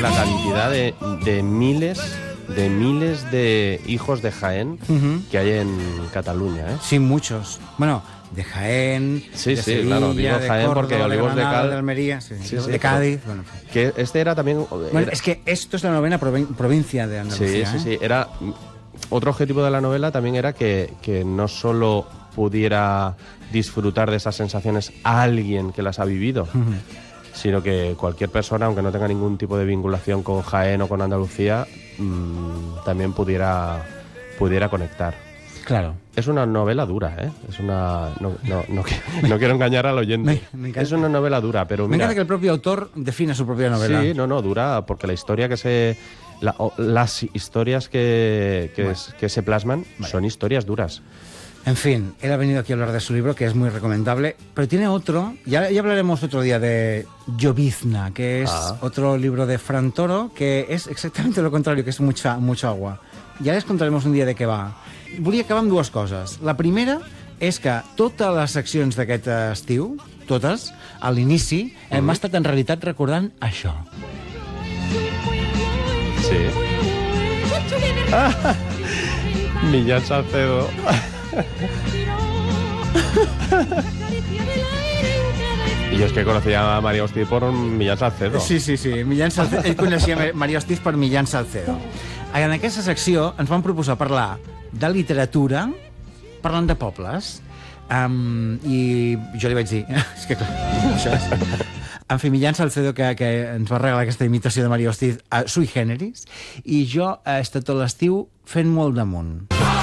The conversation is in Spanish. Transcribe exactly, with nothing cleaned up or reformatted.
la cantidad de, de miles de miles de hijos de Jaén uh-huh. que hay en Cataluña, ¿eh? Sí, muchos. Bueno, de Jaén, sí, de sí, Sevilla, claro, digo de Jaén Córdoba, porque Olivos de Granada, de Cal... de Almería, sí, sí, de, sí, de Cádiz. Bueno, que este era también... Bueno, era... es que esto es la novena provincia de Andalucía. Sí, sí, ¿eh? sí. Era... Otro objetivo de la novela también era que, que no solo pudiera disfrutar de esas sensaciones a alguien que las ha vivido, uh-huh. sino que cualquier persona, aunque no tenga ningún tipo de vinculación con Jaén o con Andalucía, mmm, también pudiera, pudiera conectar. Claro. Es una novela dura, ¿eh? Es una... No, no, no, no quiero engañar al oyente. Me, me es una novela dura, pero me mira... encanta que el propio autor defina su propia novela. Sí, no, no, dura, porque la historia que se... La, o, las historias que, que, bueno. es, que se plasman vale. son historias duras. En fin, él ha venido aquí a hablar de su libro, que es muy recomendable, pero tiene otro, ya, ya hablaremos otro día de Llovizna, que es ah. otro libro de Fran Toro, que es exactamente lo contrario, que es mucha, mucha agua. Ja les contaremos un dia de què va. Volia acabar amb dues coses. La primera és que totes les seccions d'aquest estiu, totes, a l'inici, mm. hem estat en realitat recordant això. Sí. Ah, Millán Salcedo. Y yo es que conocía a María Hostiz por Millán Salcedo. Sí, sí, sí. Millán Salcedo. Ell coneixia Maria Hostiz per Millán Salcedo. En aquesta secció ens van proposar parlar de literatura parlant de pobles. Um, I jo li vaig dir... és que clar, això és... En fi, Millán Salcedo, que, que ens va regalar aquesta imitació de Maria Hostiz a Sui Generis, i jo he estat tot l'estiu fent molt damunt.